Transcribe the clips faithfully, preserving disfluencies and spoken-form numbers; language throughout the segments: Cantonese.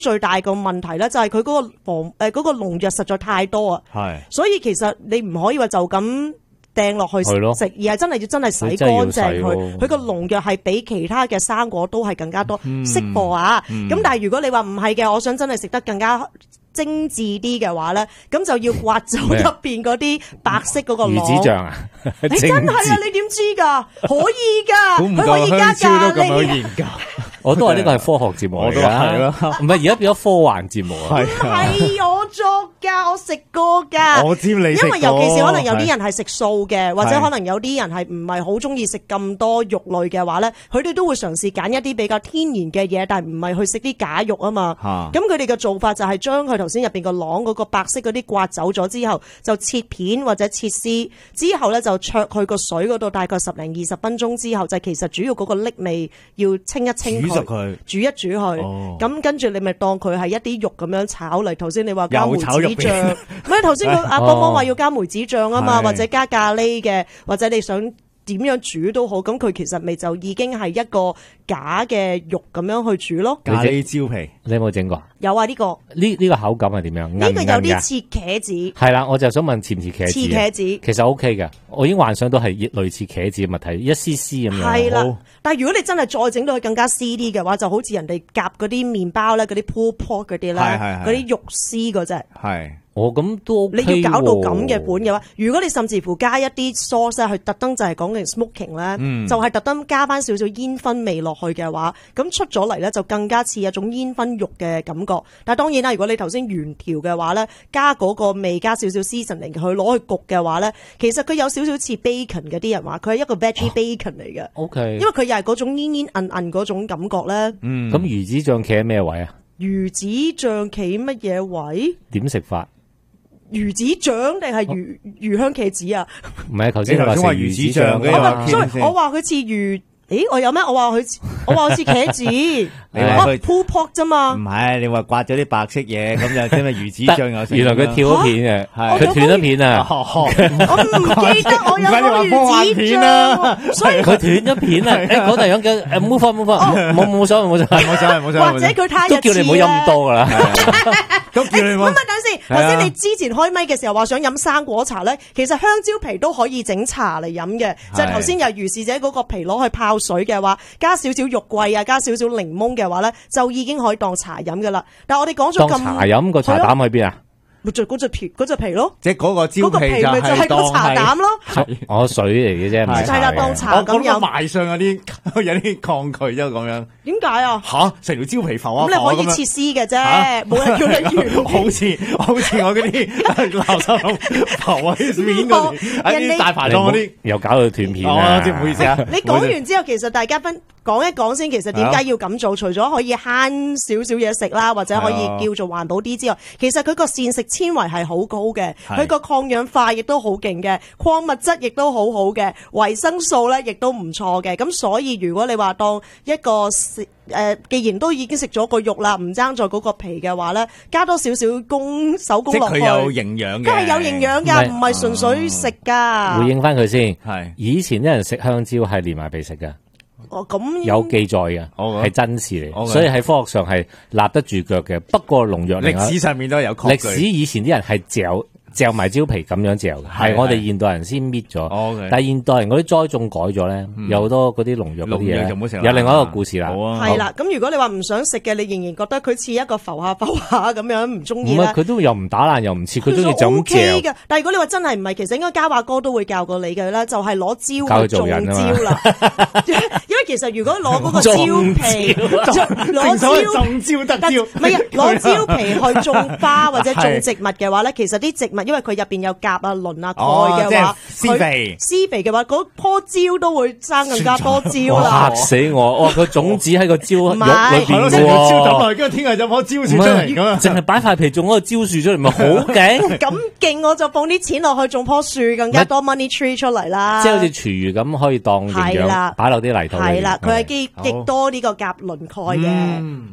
最大個問題咧，就係佢嗰個防誒嗰個農藥實在太多啊。係，所以其實你唔可以話就咁掟落去食，而係真係要真係洗乾淨佢。佢個農藥係比其他嘅生果都係更加多。識貨啊！咁、嗯、但係如果你話唔係嘅，我想真係食得更加精緻啲嘅話咧，咁就要刮走入邊嗰啲白色嗰個囊。魚子醬啊！你真係啊！你點知㗎？可以㗎，佢可以加咖喱。 我都話呢個係科學節目嚟㗎，唔係而家變咗科幻節目啊！ 係我作㗎，我食過㗎。 我知你食過。 因為尤其是可能有啲人係食素嘅，或者可能有啲人係唔係好中意食咁多肉類嘅話咧，佢哋都會嘗試揀一啲比較天然嘅嘢，但係唔係去食啲假肉啊嘛。咁佢哋嘅做法就係將佢頭先入邊個囊嗰個白色嗰啲刮走咗之後，就切片或者切絲，之後咧就焯去個水嗰度，大概十零二十分鐘之後，就其實主要嗰個瀝味要清一清佢。煮一煮佢，咁、哦、跟住你咪當佢係一啲肉咁樣炒嚟。頭先你話加梅子醬，咩頭先佢阿邦邦話要加梅子醬啊嘛，哦、或者加咖喱嘅，或者你想點樣煮都好，咁佢其實咪就已經係一個假嘅肉咁樣去煮咯。 咖喱蕉皮， 你有冇整過？ 有啊，呢、這個呢呢、這個口感係點樣？ 呢個有啲似茄子。係啦，我就想問似唔似茄子？似茄子，其實 O K 嘅，我已經幻想到係類似茄子嘅物體，一絲絲咁樣。 係啦，但係如果你真係再整到佢更加絲啲嘅話，就好似人哋夾嗰啲麵包咧，嗰啲 pulled pork 嗰啲啦，嗰啲肉絲嗰隻。係。 哦，咁都 OK 你要搞到咁嘅本嘅話，如果你甚至乎加一啲 sauce 去特登就係講緊 smoking 咧、嗯，就係特登加翻少少煙燻味落去嘅話，咁出咗嚟咧就更加似一種煙燻肉嘅感覺。但係當然啦，如果你頭先原條嘅話咧，加嗰個味加少少 seasoning 去攞去焗嘅話咧，其實佢有少少似 bacon 嘅，啲人話佢係一個 veggie bacon 嚟嘅。O K，因為佢又係嗰種煙煙韌韌嗰種感覺咧。 嗯，咁魚子醬企喺咩位啊？ 魚子醬企乜嘢位？點食法？ 魚子醬定係魚魚香茄子啊？ 唔係，頭先你話食魚子醬嘅。 所以我話佢似魚。咦，我有咩？我話佢，我話佢似茄子。 你話佢 pulled pork 啫嘛？ 唔係，你話刮咗啲白色嘢，咁就即係魚子醬有。 原來佢跳咗片嘅，佢斷咗片啊！ 我唔記得我有冇魚子醬，所以佢斷咗片啊！誒，嗰陣樣嘅誒，冇錯冇錯，冇冇所謂冇所謂冇所謂冇所謂。 或者佢太都叫你唔好飲咁多噶啦。 咁叫你唔好。咁啊，等先。頭先你之前開咪嘅時候話想飲生果茶咧，其實香蕉皮都可以整茶嚟飲嘅，就係頭先有如是者嗰個皮攞去泡水嘅話，加少少肉桂啊，加少少檸檬嘅話咧，就已經可以當茶飲噶啦。但係我哋講咗咁， 當茶飲個茶膽喺邊啊？ 咪就嗰隻皮，嗰隻皮咯。 即係嗰個蕉皮就係個茶膽咯。 我水嚟嘅啫，唔係茶。 係啦，當茶咁飲。 賣相有啲有啲抗拒啫，咁樣。 點解啊？ 吓，成條蕉皮浮啊！ 咁你可以切絲嘅啫，冇人叫你完。 好似好似我嗰啲垃圾浮喺面嗰啲，喺啲大排檔嗰啲， 又搞到斷片啊！ 唔好意思啊。 你講完之後，其實大家分講一講先，其實點解要咁做？除咗可以慳少少嘢食啦，或者可以叫做環保啲之外，其實佢個膳食纖維係好高嘅，佢個抗氧化亦都好勁嘅，礦物質亦都好好嘅，維生素咧亦都唔錯嘅。咁所以如果你話當一個誒、呃，既然都已經食咗個肉啦，唔爭在嗰個皮嘅話咧，加多少少工手工落去， 即係佢有營養嘅， 佢係有營養噶，唔係純粹食噶。 回應翻佢先，係以前啲人食香蕉係連埋皮食噶。 哦，咁有記載嘅，係真事嚟，okay. 所以喺科學上係立得住腳嘅。不過農藥歷史上面都有確據， 歷史以前啲人係嚼嚼埋蕉皮咁樣嚼嘅，係我哋現代人先搣咗。Okay. 但係現代人嗰啲栽種改咗咧，嗯、有好多嗰啲農藥嗰啲嘢，有另外一個故事啦。 係啦，咁如果你話唔想食嘅，你仍然覺得佢似一個浮下浮下咁樣唔中意咧， 佢都又唔打爛又唔切，佢中意就咁嚼嘅。 但係如果你話真係唔係，其實應該嘉華哥都會教過你嘅啦，就係攞蕉去種蕉啦。因為其實如果攞嗰個蕉皮，攞蕉種蕉得蕉， 唔係啊，攞蕉皮去種花或者種植物嘅話咧，其實啲植物因為佢入邊有鉀啊、磷啊、鈣嘅話， 施肥施肥嘅話，嗰棵蕉都會生更加多蕉啦。 嚇死我！哇，個種子喺個蕉肉裏邊喎， 蕉抌落去，跟住聽日就棵蕉樹出嚟咁樣， 淨係擺塊皮種嗰個蕉樹出嚟，咪好勁？ 咁勁我就放啲錢落去種棵樹，更加多 money tree 出嚟啦。 即係好似廚餘咁，可以當營養擺落啲泥土。 係啦，佢係極極多呢個鉀磷鈣嘅。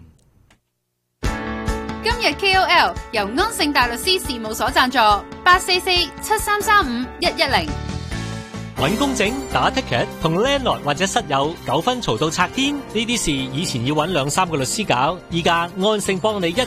今日 K O L 由安盛大律師事務所贊助，八四四七三三五一一零。 揾工整、打 ticket、同 landlord 或者室友糾紛嘈到拆天，呢啲事以前要揾兩三個律師搞，依家安盛幫你一